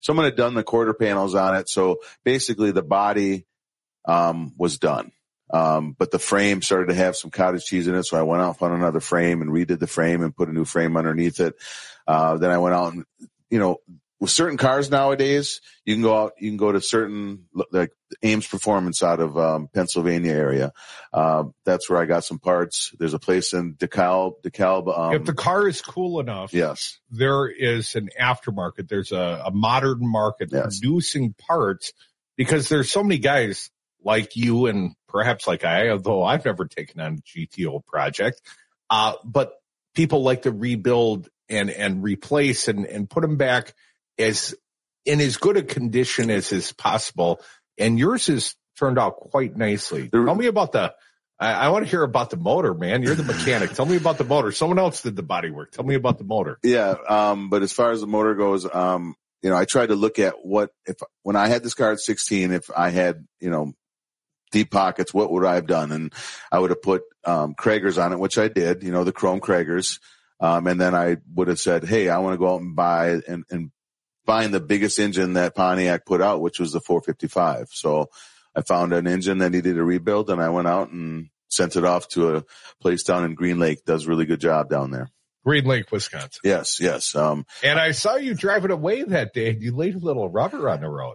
someone had done the quarter panels on it. So basically the body, was done. But the frame started to have some cottage cheese in it. So I went off on another frame and redid the frame and put a new frame underneath it. Then I went out and, with certain cars nowadays, you can go to certain, like Ames Performance out of, Pennsylvania area. That's where I got some parts. There's a place in DeKalb. If the car is cool enough, yes, there is an aftermarket. There's a modern market producing parts, because there's so many guys like you and perhaps like I, although I've never taken on a GTO project, but people like to rebuild and replace and put them back as in as good a condition as is possible. And yours has turned out quite nicely. Tell me about I want to hear about the motor, man. You're the mechanic. Tell me about the motor. Someone else did the body work. Tell me about the motor. Yeah. But as far as the motor goes, I tried to look at when I had this car at 16, if I had, deep pockets, what would I have done? And I would have put, Kragers on it, which I did, the chrome Kragers. And then I would have said, hey, I want to go out and buy and find the biggest engine that Pontiac put out, which was the 455. So I found an engine that needed a rebuild, and I went out and sent it off to a place down in Green Lake. Does a really good job down there. Green Lake, Wisconsin. Yes. And I saw you driving away that day. You laid a little rubber on the road.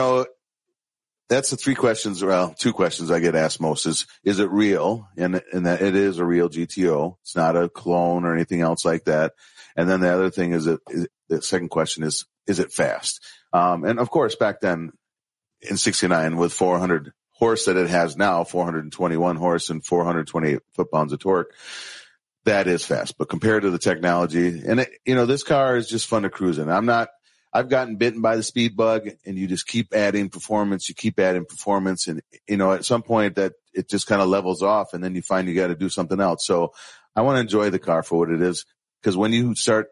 That's the two questions I get asked most is it real? And that it is a real GTO. It's not a clone or anything else like that. And then the other thing is the second question is it fast? And of course, back then in 69 with 400 horse that it has now, 421 horse and 428 foot-pounds of torque, that is fast. But compared to the technology, and this car is just fun to cruise in. I've gotten bitten by the speed bug, and you just keep adding performance. And, at some point that it just kind of levels off, and then you find you got to do something else. So I want to enjoy the car for what it is, because when you start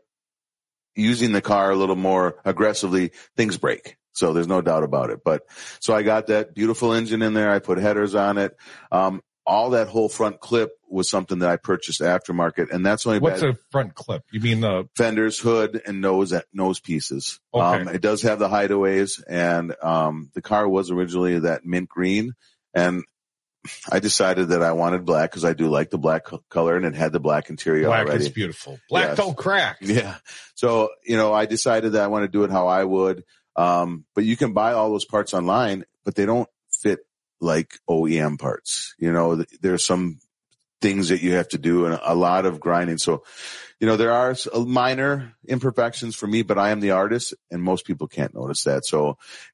using the car a little more aggressively, things break. So there's no doubt about it. But so I got that beautiful engine in there. I put headers on it. All that whole front clip was something that I purchased aftermarket, and that's only what's a front clip? You mean the fenders, hood, and nose pieces? Okay. It does have the hideaways, and the car was originally that mint green, and I decided that I wanted black because I do like the black color, and it had the black interior black already. Black is beautiful. Black don't crack. Yeah. So I decided that I want to do it how I would. But you can buy all those parts online, but they don't fit like OEM parts. There's some things that you have to do and a lot of grinding. So, there are minor imperfections for me, but I am the artist and most people can't notice that. So,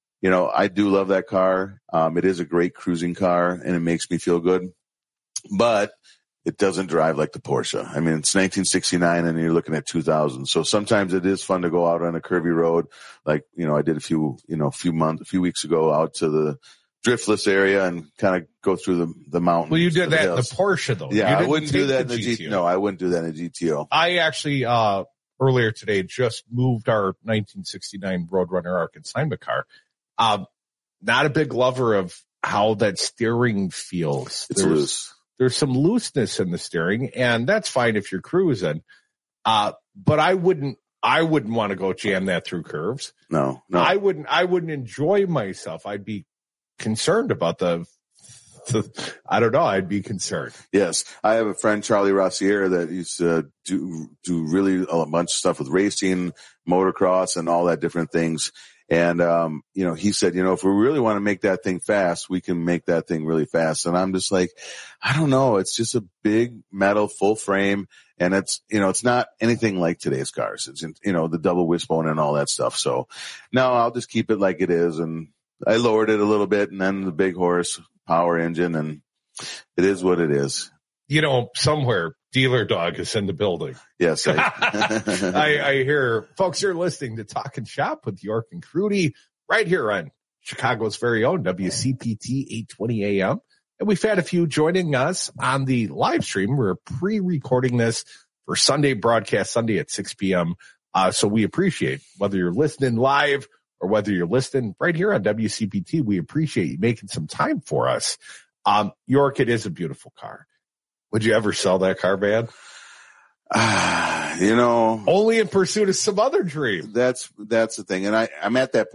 I do love that car. It is a great cruising car and it makes me feel good, but it doesn't drive like the Porsche. I mean, it's 1969 and you're looking at 2000. So sometimes it is fun to go out on a curvy road. Like, I did a few weeks ago out to the Driftless area and kind of go through the mountains. Well, you did that in the Porsche though. Yeah, I wouldn't do that in the GTO. No, I wouldn't do that in a GTO. I actually, earlier today just moved our 1969 Roadrunner R consignment car. Not a big lover of how that steering feels. It's loose. There's some looseness in the steering, and that's fine if you're cruising. But I wouldn't want to go jam that through curves. No. I wouldn't enjoy myself. I'd be concerned about I don't know. I'd be concerned. Yes. I have a friend, Charlie Rossier, that used to do really a bunch of stuff with racing, motocross, and all that different things. And, he said, if we really want to make that thing fast, we can make that thing really fast. And I'm just like, I don't know. It's just a big metal full frame. And it's not anything like today's cars. It's, the double wishbone and all that stuff. So no, I'll just keep it like it is. And I lowered it a little bit and then the big horse power engine, and it is what it is. Somewhere Dealer Dog is in the building. Yes. I hear folks are listening to Talking Shop with York and Crudy right here on Chicago's very own WCPT 820 AM. And we've had a few joining us on the live stream. We're pre-recording this for Sunday broadcast, Sunday at 6 p.m. So we appreciate whether you're listening live or whether you're listening right here on WCPT. We appreciate you making some time for us. York, it is a beautiful car. Would you ever sell that car, man? You know, only in pursuit of some other dream. That's the thing. And I'm at that point.